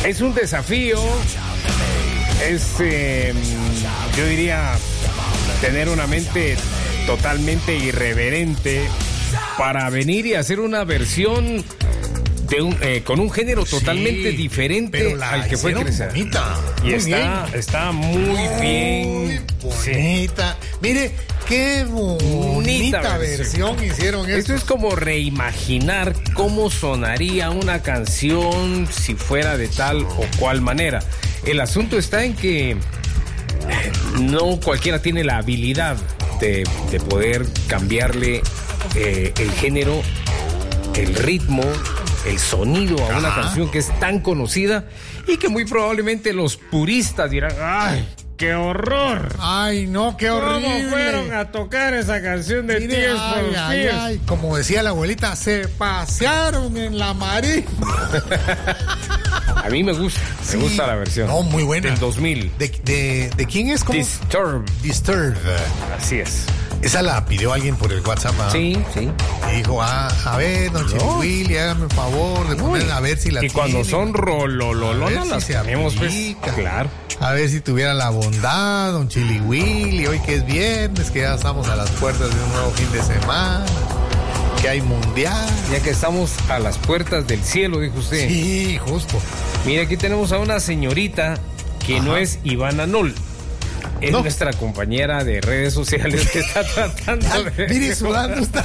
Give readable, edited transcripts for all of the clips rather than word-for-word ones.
Es un desafío, yo diría, tener una mente totalmente irreverente para venir y hacer una versión de con un género totalmente diferente al que fue crecer. Bonita. Y está muy bien. Bonita. Sí. Mire, qué bonita versión hicieron esto. Esto es como reimaginar cómo sonaría una canción si fuera de tal o cual manera. El asunto está en que no cualquiera tiene la habilidad de poder cambiarle el género, el ritmo, el sonido a una canción que es tan conocida y que muy probablemente los puristas dirán: ¡ay, qué horror! ¡Ay, no, qué horrible! ¿Cómo fueron a tocar esa canción de Tears for Fears? Ay, como decía la abuelita, se pasearon en la marisma. A mí me gusta la versión. No, muy buena. Del 2000. ¿De quién es? ¿Cómo? Disturbed. Así es. Esa la pidió alguien por el WhatsApp. Sí. Y dijo, a ver, don Chili Willy, hágame el favor de poner a ver si la tiene. Y cuando son rolololonas, si las se tenemos, pues, aplica. claro. A ver si tuviera la bondad, don Chili Willy, hoy que es viernes, que ya estamos a las puertas de un nuevo fin de semana, que hay mundial. Ya que estamos a las puertas del cielo, dijo usted. Sí, justo. Mira, aquí tenemos a una señorita que no es Ivana Null. Es nuestra compañera de redes sociales que está tratando de... Mire, sudando está.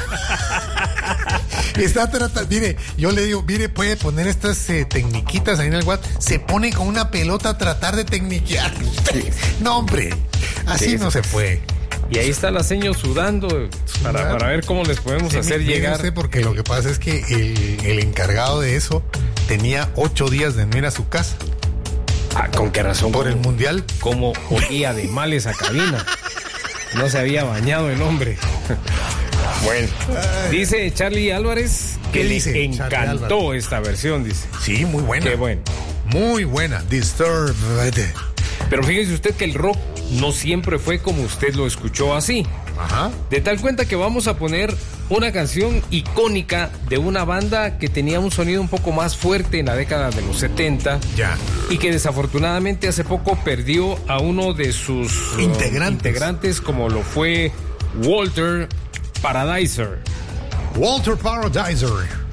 Está tratando... Mire, yo le digo, mire, puede poner estas tecniquitas ahí en el WhatsApp. Se pone con una pelota a tratar de tecniquear. Sí. No, hombre, así no se puede. Y ahí está la señora sudando para ver cómo les podemos hacer llegar. No sé, porque lo que pasa es que el encargado de eso tenía 8 días de no ir a su casa. ¿Con qué razón? Por el mundial. Como olía de mal esa cabina. No se había bañado el hombre. Bueno, dice Charlie Álvarez que le encantó esta versión, dice. Sí, muy buena. Qué bueno. Muy buena. Disturbed. Pero fíjese usted que el rock no siempre fue como usted lo escuchó así. Ajá. De tal cuenta que vamos a poner una canción icónica de una banda que tenía un sonido un poco más fuerte en la década de los 70. Ya. Y que desafortunadamente hace poco perdió a uno de sus integrantes, como lo fue Walter Paradiser. Walter Paradiser.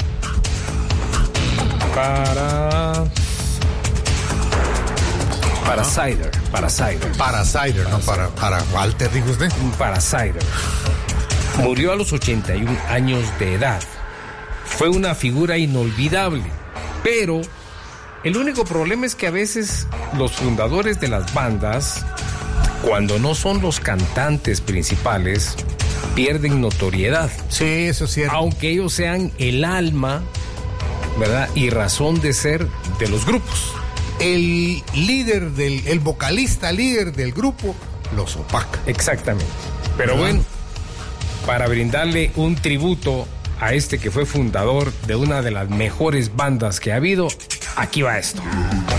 Parasider, no para Walter, dijo usted. Parasider. Murió a los 81 años de edad. Fue una figura inolvidable, pero el único problema es que a veces los fundadores de las bandas, cuando no son los cantantes principales, pierden notoriedad. Sí, eso es cierto. Aunque ellos sean el alma, ¿verdad?, y razón de ser de los grupos. El vocalista líder del grupo los opaca. Exactamente. Pero bueno, para brindarle un tributo a este que fue fundador de una de las mejores bandas que ha habido, aquí va esto.